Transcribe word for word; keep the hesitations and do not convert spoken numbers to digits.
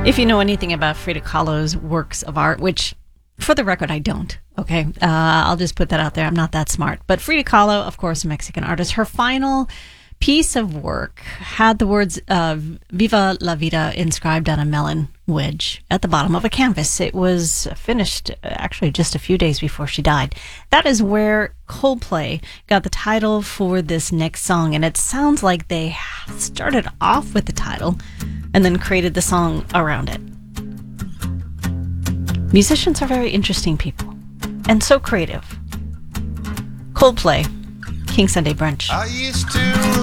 If you know anything about Frida Kahlo's works of art, which, for the record, I don't, okay? Uh, I'll just put that out there. I'm not that smart. But Frida Kahlo, of course, a Mexican artist, her final piece of work had the words uh, Viva la Vida inscribed on a melon wedge at the bottom of a canvas. It was finished actually just a few days before she died. That is where Coldplay got the title for this next song, and it sounds like they started off with the title and then created the song around it. Musicians are very interesting people, and so creative. Coldplay, King Sunday Brunch. I used to